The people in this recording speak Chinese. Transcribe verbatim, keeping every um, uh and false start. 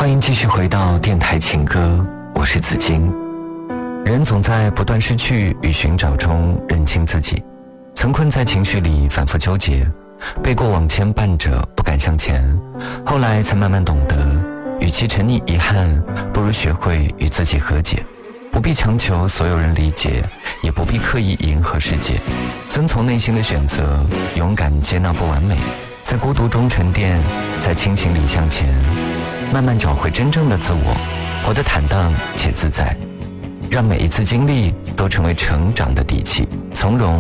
欢迎继续回到电台情歌，我是子金。人总在不断失去与寻找中认清自己，曾困在情绪里反复纠结，被过往牵绊着不敢向前，后来才慢慢懂得，与其沉溺遗憾，不如学会与自己和解。不必强求所有人理解，也不必刻意迎合世界，遵从内心的选择，勇敢接纳不完美，在孤独中沉淀，在清醒里向前，慢慢找回真正的自我，活得坦荡且自在，让每一次经历都成为成长的底气，从容